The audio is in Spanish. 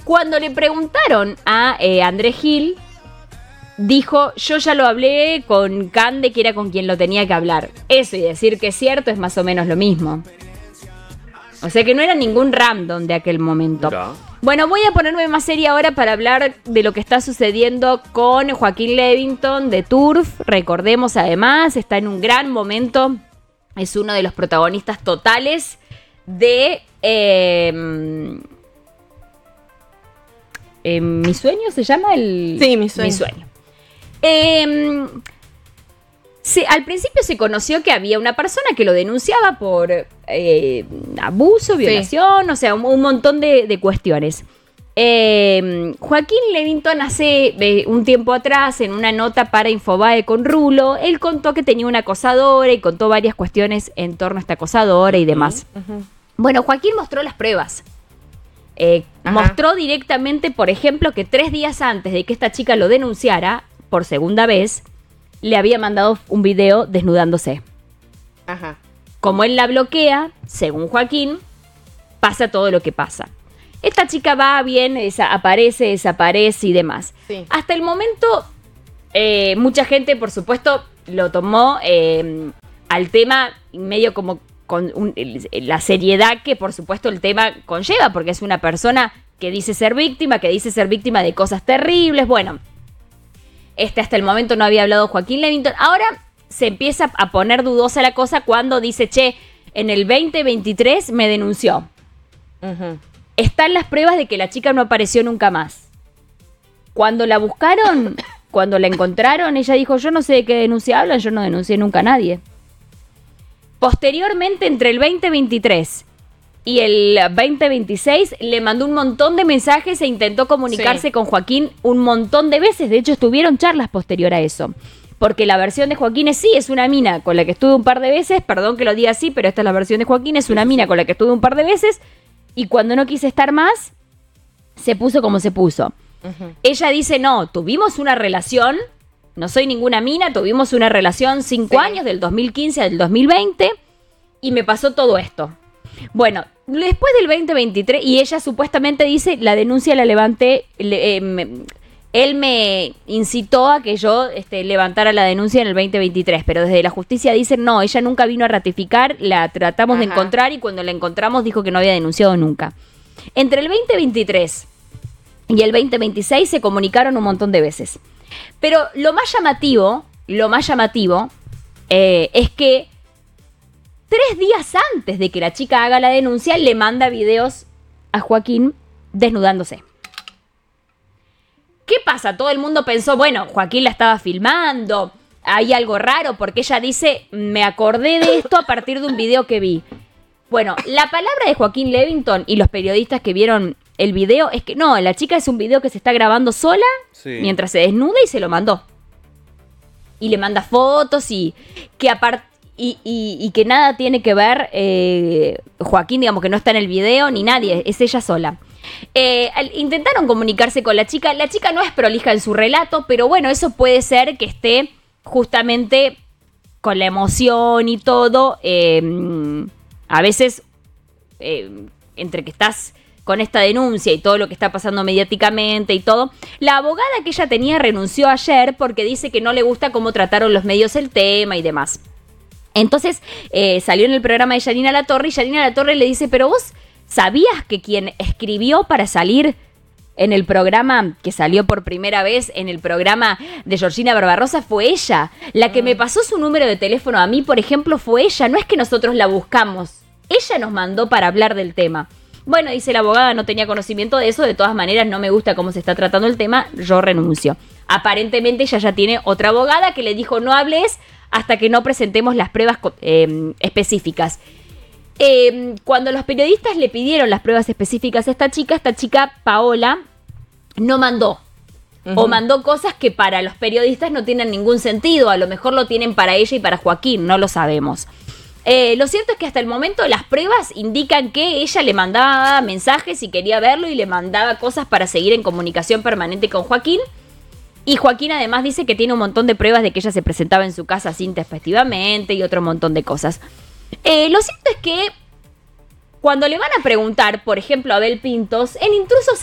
Cuando le preguntaron a Andrés Gil, dijo, yo ya lo hablé con Cande, que era con quien lo tenía que hablar. Eso y decir que es cierto es más o menos lo mismo. O sea que no era ningún random de aquel momento. Mirá. Bueno, voy a ponerme más seria ahora para hablar de lo que está sucediendo con Joaquín Levington de Turf. Recordemos además, está en un gran momento. Es uno de los protagonistas totales de... ¿Mi sueño se llama? Sí, Mi sueño. Mi sueño. Al principio se conoció que había una persona que lo denunciaba por abuso, violación, o sea, un montón de cuestiones. Joaquín Levington hace un tiempo atrás, en una nota para Infobae con Rulo, él contó que tenía una acosadora y contó varias cuestiones en torno a esta acosadora y demás. Bueno, Joaquín mostró las pruebas. Mostró directamente, por ejemplo, que 3 días antes de que esta chica lo denunciara, por segunda vez, le había mandado un video desnudándose. Ajá. Como él la bloquea, según Joaquín, pasa todo lo que pasa. Esta chica va, viene, aparece, desaparece y demás. Sí. Hasta el momento, mucha gente, por supuesto, lo tomó al tema medio como con la seriedad que, por supuesto, el tema conlleva, porque es una persona que dice ser víctima de cosas terribles. Bueno, hasta el momento no había hablado Joaquín Levington. Ahora se empieza a poner dudosa la cosa cuando dice, che, en el 2023 me denunció. Están las pruebas de que la chica no apareció nunca más. Cuando la buscaron, cuando la encontraron, ella dijo, yo no sé de qué denuncia hablan, yo no denuncié nunca a nadie. Posteriormente, entre el 2023 y el 2026, le mandó un montón de mensajes e intentó comunicarse con Joaquín un montón de veces. De hecho, estuvieron charlas posterior a eso. Porque la versión de Joaquín es una mina con la que estuve un par de veces. Perdón que lo diga así, pero esta es la versión de Joaquín. Es una mina con la que estuve un par de veces. Y cuando no quise estar más, se puso como se puso. Ella dice, no, tuvimos una relación... No soy ninguna mina, tuvimos una relación 5 años, del 2015 al 2020, y me pasó todo esto. Bueno, después del 2023, y ella supuestamente dice, la denuncia la levanté, él me incitó a que yo levantara la denuncia en el 2023, pero desde la justicia dicen, no, ella nunca vino a ratificar, la tratamos de encontrar, y cuando la encontramos dijo que no había denunciado nunca. Entre el 2023 y el 2026 se comunicaron un montón de veces. Pero lo más llamativo es que 3 días antes de que la chica haga la denuncia, le manda videos a Joaquín desnudándose. ¿Qué pasa? Todo el mundo pensó, bueno, Joaquín la estaba filmando, hay algo raro, porque ella dice, me acordé de esto a partir de un video que vi. Bueno, la palabra de Joaquín Levington y los periodistas que vieron el video es que no, la chica es un video que se está grabando sola mientras se desnuda y se lo mandó. Y le manda fotos y que y que nada tiene que ver Joaquín, digamos que no está en el video ni nadie, es ella sola. Intentaron comunicarse con la chica no es prolija en su relato, pero bueno, eso puede ser que esté justamente con la emoción y todo, a veces entre que estás con esta denuncia y todo lo que está pasando mediáticamente y todo. La abogada que ella tenía renunció ayer porque dice que no le gusta cómo trataron los medios el tema y demás. Entonces salió en el programa de Yanina Latorre y Yanina Latorre le dice, pero vos sabías que quien escribió para salir en el programa, que salió por primera vez en el programa de Georgina Barbarossa, fue ella. La que me pasó su número de teléfono a mí, por ejemplo, fue ella. No es que nosotros la buscamos. Ella nos mandó para hablar del tema. Bueno, dice la abogada, no tenía conocimiento de eso, de todas maneras no me gusta cómo se está tratando el tema, yo renuncio. Aparentemente ella ya tiene otra abogada que le dijo no hables hasta que no presentemos las pruebas específicas. Cuando los periodistas le pidieron las pruebas específicas a esta chica Paola no mandó. O mandó cosas que para los periodistas no tienen ningún sentido, a lo mejor lo tienen para ella y para Joaquín, no lo sabemos. Lo cierto es que hasta el momento las pruebas indican que ella le mandaba mensajes y quería verlo y le mandaba cosas para seguir en comunicación permanente con Joaquín. Y Joaquín además dice que tiene un montón de pruebas de que ella se presentaba en su casa sin festivamente y otro montón de cosas. Lo cierto es que cuando le van a preguntar, por ejemplo, a Abel Pintos, en Intrusos